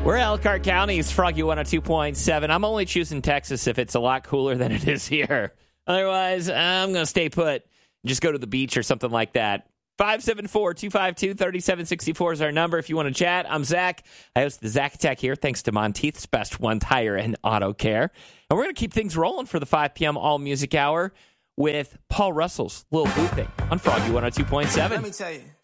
We're Elkhart County's Froggy 102.7. I'm only choosing Texas if it's a lot cooler than it is here. Otherwise, I'm going to stay put. Just go to the beach or something like that. 574-252-3764 is our number if you want to chat. I'm Zach. I host the Zach Attack here thanks to Monteith's Best One Tire and Auto Care. And we're going to keep things rolling for the 5 p.m. All-Music Hour with Paul Russell's Lil Boo Thing on Froggy 102.7. Let me tell you.